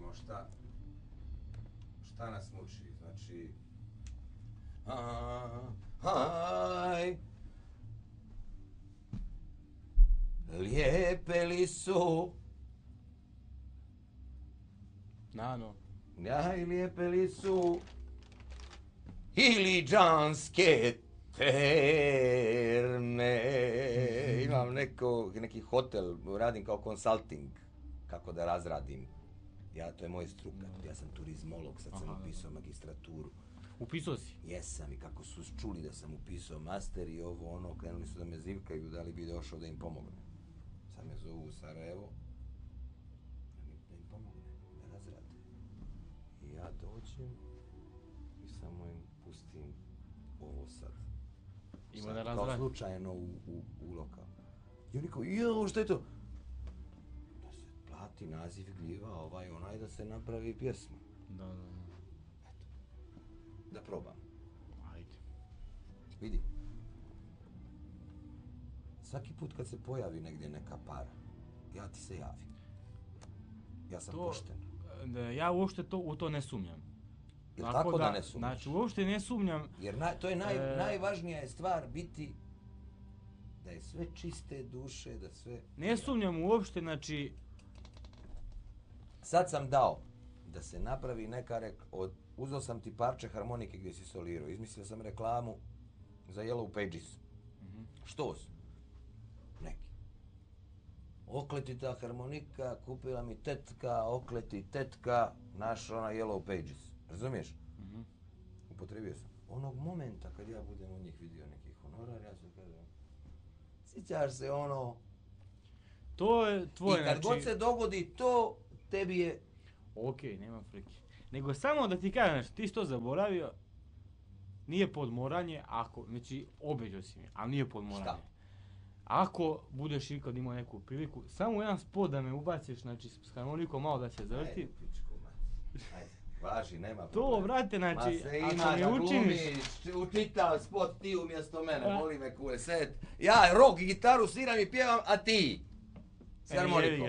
vidimo šta nas muči. Znači... Aj, lijepe li su... Nano. Aj, lijepe li su... Iliđanske terne. Imam neki hotel, radim kao konsulting, kako da razradim. To je moj struka, ja sam turizmolog, sad sam upisao magistraturu. Upisao si? Jesam, i kako su čuli da sam upisao master i ovo ono, krenuli su da me zivkaju, da li bi došao da im pomogne. Sad me zovu u Sarajevo, da im pomogne, da razrade. I ja dođem i samo im pustim ovo sad. Ima da razrade. Kao slučajno u lokal. I oni kao, jao, šta je to? Da se plati naziv gljiva, onaj, da se napravi pjesma. Da. Da probam. Ajde. Vidi. Svaki put kad se pojavi negdje neka para, ja ti se javim. Ja sam pošten. Ja uopšte u to ne sumnjam. Jel tako da ne sumnjaš? Znači, uopšte ne sumnjam. Jer to je najvažnija je stvar biti da je sve čiste duše, da sve... Ne sumnjam uopšte, znači... Sad sam dao da se napravi neka uzeo sam ti parče harmonike gdje si solirao, izmislio sam reklamu za Yellow Pages. Što su? Neki. Okleti ta harmonika, kupila mi tetka, okleti tetka, naš ona Yellow Pages. Razumiješ? Upotrebio sam. Onog momenta kad ja budem od njih vidio neki honorar, ja ću kažem, sjećaš se ono... To je tvoje, I kad god se dogodi to, tebi je... Okej, nema frike. Nego samo da ti kažem, znači ti si to zaboravio, nije podmoranje, znači obećao si mi, ali nije podmoranje. Šta? Ako budeš ikad imao neku priliku, samo jedan spot da me ubaciš, znači s harmonikom malo da se zavrti. Ajde, pičku, ajde, važi, nema problema. To, vrate, znači, ako mi učiniš... Učitav spot ti umjesto mene, boli me kule, sed. Ja rock i gitaru sviram i pjevam, a ti? S harmonikom.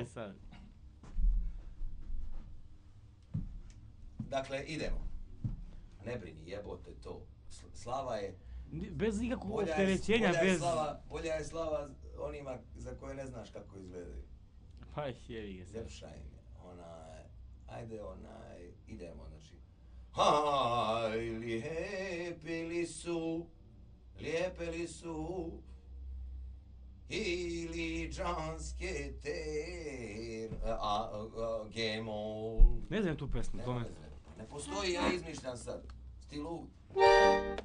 Dakle, idemo. Ne brini, jebote to. Slava je... Bez ikakvog opterećenja, bez... Bolja je slava onima za koje ne znaš kako izgledaju. Pa jevi ga sad. Ljepša im je. Idemo, znači. Aj, lijepe li su, iliđanske gemol. Ne znam tu pesmu, to ne. Ne postoji, ja izmišljam sad. Stilu.